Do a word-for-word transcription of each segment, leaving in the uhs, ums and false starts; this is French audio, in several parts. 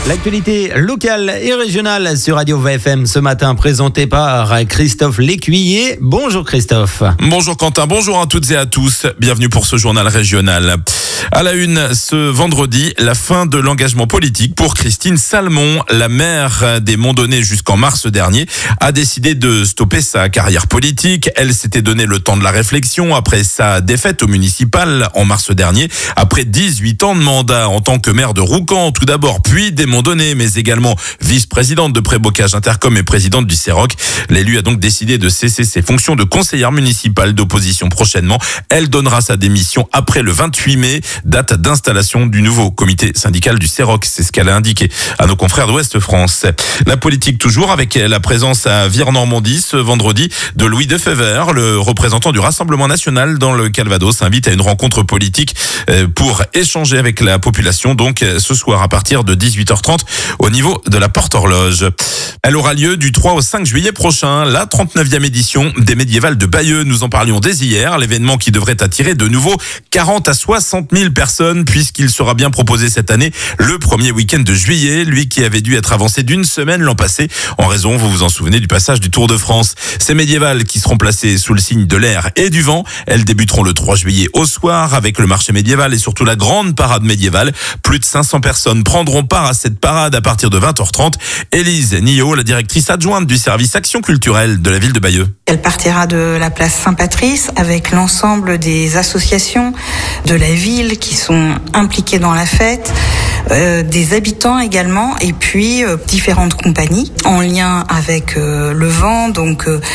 L'actualité locale et régionale sur Radio V F M ce matin, présentée par Christophe Lécuyer. Bonjour Christophe. Bonjour Quentin, bonjour à toutes et à tous. Bienvenue pour ce journal régional. À la une, ce vendredi, la fin de l'engagement politique pour Christine Salmon. La maire des Monts-Donnais jusqu'en mars dernier a décidé de stopper sa carrière politique. Elle s'était donné le temps de la réflexion après sa défaite au municipal en mars dernier. Après dix-huit ans de mandat en tant que maire de Roucan, tout d'abord, puis des Monts-Donnais, mais également vice-présidente de Prébocage Intercom et présidente du CEROC. L'élu a donc décidé de cesser ses fonctions de conseillère municipale d'opposition prochainement. Elle donnera sa démission après le vingt-huit mai, date d'installation du nouveau comité syndical du CEROC. C'est ce qu'elle a indiqué à nos confrères d'Ouest France. La politique toujours avec la présence à Vire-Normandie ce vendredi de Louis Defebvre, le représentant du Rassemblement national dans le Calvados, invite à une rencontre politique pour échanger avec la population. Donc ce soir à partir de dix-huit heures trente au niveau de la Porte Horloge. Elle aura lieu du trois au cinq juillet prochain, la trente-neuvième édition des Médiévales de Bayeux. Nous en parlions dès hier, l'événement qui devrait attirer de nouveau quarante à soixante mille personnes puisqu'il sera bien proposé cette année le premier week-end de juillet, lui qui avait dû être avancé d'une semaine l'an passé en raison, vous vous en souvenez, du passage du Tour de France. Ces médiévales qui seront placées sous le signe de l'air et du vent, elles débuteront le trois juillet au soir avec le marché médiéval et surtout la grande parade médiévale. Plus de cinq cents personnes prendront part à cette parade à partir de vingt heures trente. Élise Nillot, la directrice adjointe du service action culturelle de la ville de Bayeux. Elle partira de la place Saint-Patrice avec l'ensemble des associations de la ville qui sont impliquées dans la fête, euh, des habitants également, et puis euh, différentes compagnies en lien avec euh, le vent, donc euh,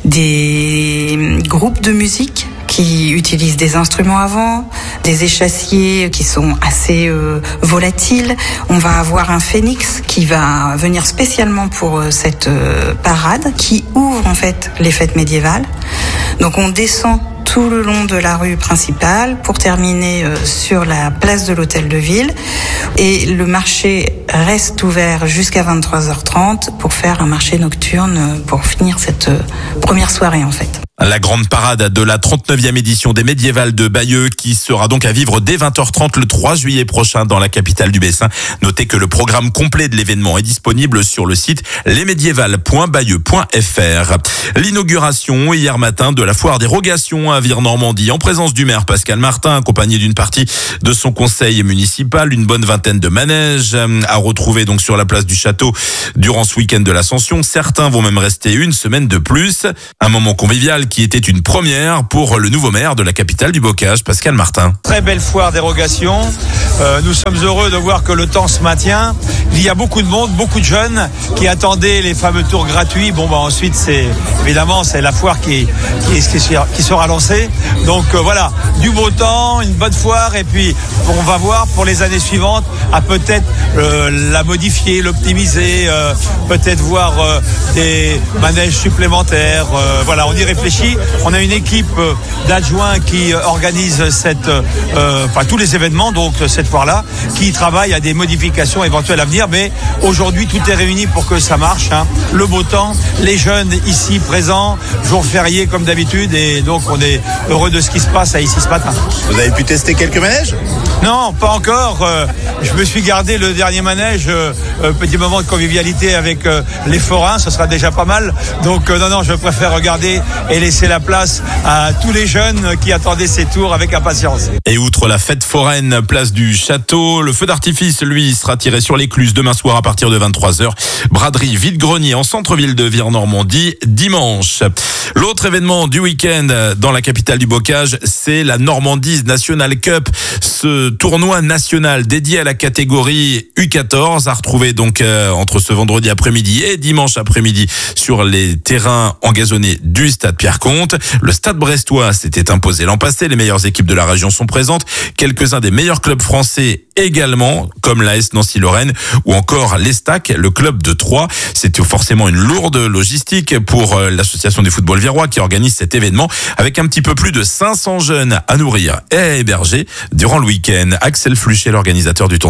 des groupes de musique qui utilisent des instruments à vent, des échassiers qui sont assez euh, volatiles. On va avoir un phénix qui va venir spécialement pour euh, cette euh, parade qui ouvre en fait les fêtes médiévales. Donc on descend tout le long de la rue principale pour terminer euh, sur la place de l'Hôtel de Ville. Et le marché reste ouvert jusqu'à vingt-trois heures trente pour faire un marché nocturne pour finir cette euh, première soirée en fait. La grande parade de la trente-neuvième édition des Médiévales de Bayeux qui sera donc à vivre dès vingt heures trente le trois juillet prochain dans la capitale du Bessin. Notez que le programme complet de l'événement est disponible sur le site lesmédiévales point bayeux point f r. L'inauguration hier matin de la foire d'érogation à Vire-Normandie en présence du maire Pascal Martin accompagné d'une partie de son conseil municipal, une bonne vingtaine de manèges à retrouver donc sur la place du château durant ce week-end de l'Ascension. Certains vont même rester une semaine de plus. Un moment convivial qui était une première pour le nouveau maire de la capitale du bocage, Pascal Martin. Très belle foire d'érogation. Euh, nous sommes heureux de voir que le temps se maintient. Il y a beaucoup de monde, beaucoup de jeunes qui attendaient les fameux tours gratuits. Bon, bah ensuite, c'est évidemment c'est la foire qui, qui, qui, qui sera lancée. Donc euh, voilà, du beau temps, une bonne foire, et puis on va voir pour les années suivantes à peut-être euh, la modifier, l'optimiser, euh, peut-être voir euh, des manèges supplémentaires. Euh, voilà, on y réfléchit. On a une équipe d'adjoints qui organise cette, euh, enfin, tous les événements, donc cette foire-là, qui travaille à des modifications éventuelles à venir. Mais aujourd'hui, tout est réuni pour que ça marche. Hein. Le beau temps, les jeunes ici présents, jour férié comme d'habitude, et donc on est heureux de ce qui se passe ici ce matin. Vous avez pu tester quelques manèges ? Non, pas encore. Euh, je me suis gardé le dernier manège, euh, euh, petit moment de convivialité avec euh, les forains, ce sera déjà pas mal. Donc euh, non, non, je préfère regarder et laisser la place à tous les jeunes qui attendaient ces tours avec impatience. Et outre la fête foraine, place du château, le feu d'artifice, lui, sera tiré sur l'écluse demain soir à partir de vingt-trois heures. Braderie vide-grenier en centre-ville de Vire-Normandie dimanche. L'autre événement du week-end dans la capitale du bocage, c'est la Normandie National Cup. Ce tournoi national dédié à la catégorie U quatorze à retrouver donc euh, entre ce vendredi après-midi et dimanche après-midi sur les terrains engazonnés du stade Pierre-Comte. Le stade brestois s'était imposé l'an passé. Les meilleures équipes de la région sont présentes. Quelques-uns des meilleurs clubs français également, comme l'A S Nancy-Lorraine ou encore l'Estac, le club de Troyes. C'était forcément une lourde logistique pour l'association du football virois qui organise cet événement avec un petit peu plus de cinq cents jeunes à nourrir et à héberger durant le week-end. Axel Fluchet, l'organisateur du tournoi.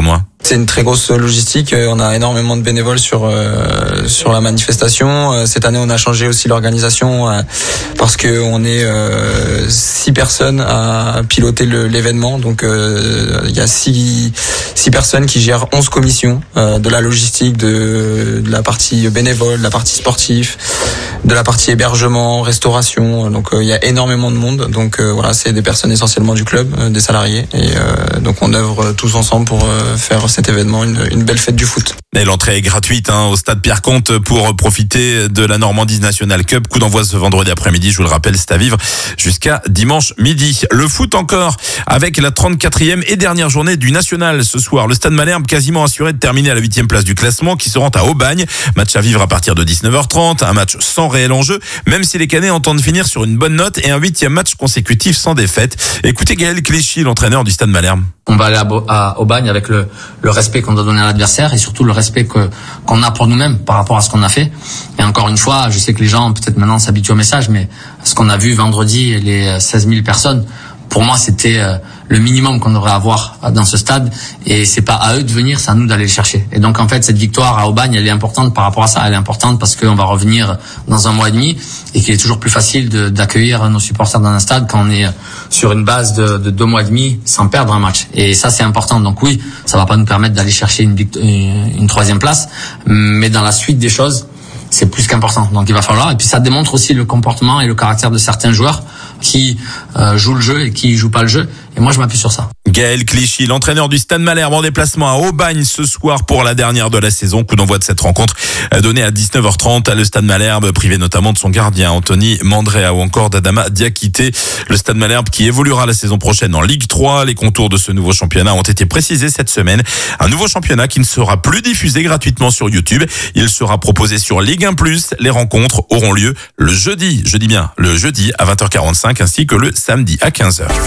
C'est une très grosse logistique. On a énormément de bénévoles sur euh, sur la manifestation. Cette année, on a changé aussi l'organisation euh, parce que on est euh, six personnes à piloter le, l'événement. Donc, euh, il y a six six personnes qui gèrent onze commissions euh, de la logistique, de, de la partie bénévole, de la partie sportive, de la partie hébergement, restauration. Donc, euh, il y a énormément de monde. Donc, euh, voilà, c'est des personnes essentiellement du club, euh, des salariés. Et euh, donc, on œuvre tous ensemble pour euh, faire cet événement une, une belle fête du foot. Et l'entrée est gratuite hein, au stade Pierre-Comte pour profiter de la Normandie National Cup. Coup d'envoi ce vendredi après-midi, je vous le rappelle, c'est à vivre jusqu'à dimanche midi. Le foot encore avec la trente-quatrième et dernière journée du National ce soir. Le stade Malherbe quasiment assuré de terminer à la huitième place du classement qui se rend à Aubagne. Match à vivre à partir de dix-neuf heures trente, un match sans réel enjeu, même si les Canets entendent finir sur une bonne note et un huitième match consécutif sans défaite. Écoutez Gaël Clichy, l'entraîneur du stade Malherbe. On va aller à, à Aubagne avec le, le respect qu'on doit donner à l'adversaire et surtout le respect que, qu'on a pour nous-mêmes par rapport à ce qu'on a fait. Et encore une fois, je sais que les gens peut-être maintenant s'habituent au message, mais ce qu'on a vu vendredi, les seize mille personnes, pour moi, c'était euh, le minimum qu'on devrait avoir dans ce stade. Et c'est pas à eux de venir, c'est à nous d'aller le chercher. Et donc, en fait, cette victoire à Aubagne, elle est importante par rapport à ça. Elle est importante parce qu'on va revenir dans un mois et demi et qu'il est toujours plus facile de, d'accueillir nos supporters dans un stade quand on est sur une base de, de deux mois et demi sans perdre un match. Et ça, c'est important. Donc oui, ça va pas nous permettre d'aller chercher une, victoire, une troisième place, mais dans la suite des choses, c'est plus qu'important. Donc il va falloir. Et puis ça démontre aussi le comportement et le caractère de certains joueurs qui euh, jouent le jeu et qui jouent pas le jeu. Et moi, je m'appuie sur ça. Gaël Clichy, l'entraîneur du Stade Malherbe en déplacement à Aubagne ce soir pour la dernière de la saison. Coup d'envoi de cette rencontre donnée à dix-neuf heures trente à le Stade Malherbe, privé notamment de son gardien Anthony Mandrea ou encore d'Adama Diakité. Le Stade Malherbe qui évoluera la saison prochaine en Ligue trois. Les contours de ce nouveau championnat ont été précisés cette semaine. Un nouveau championnat qui ne sera plus diffusé gratuitement sur YouTube. Il sera proposé sur Ligue un plus. Les rencontres auront lieu le jeudi, je dis bien le jeudi à vingt heures quarante-cinq ainsi que le samedi à quinze heures.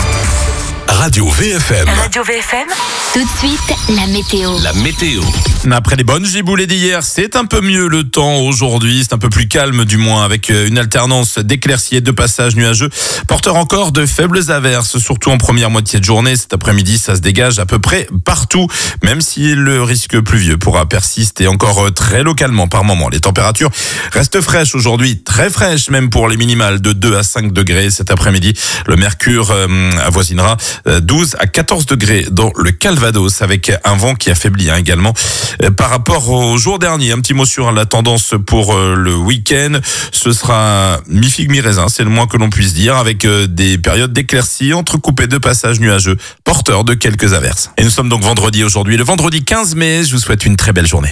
Radio V F M. Radio V F M. Tout de suite, la météo. La météo. Après les bonnes giboulées d'hier, c'est un peu mieux le temps aujourd'hui. C'est un peu plus calme du moins avec une alternance d'éclaircies et de passages nuageux. Porteur encore de faibles averses, surtout en première moitié de journée. Cet après-midi, ça se dégage à peu près partout, même si le risque pluvieux pourra persister encore très localement par moment. Les températures restent fraîches aujourd'hui, très fraîches même pour les minimales de deux à cinq degrés. Cet après-midi, le mercure euh, avoisinera douze à quatorze degrés dans le Calvados avec un vent qui affaiblit hein, également euh, par rapport au jour dernier. Un petit mot sur la tendance pour euh, le week-end. Ce sera mi-figue, mi-raisin, c'est le moins que l'on puisse dire, avec euh, des périodes d'éclaircies entrecoupées de passages nuageux porteurs de quelques averses. Et nous sommes donc vendredi aujourd'hui, le vendredi quinze mai. Je vous souhaite une très belle journée.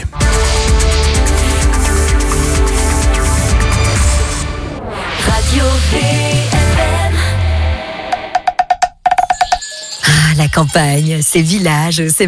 Radio V F M. Ah, la campagne, ces villages, ces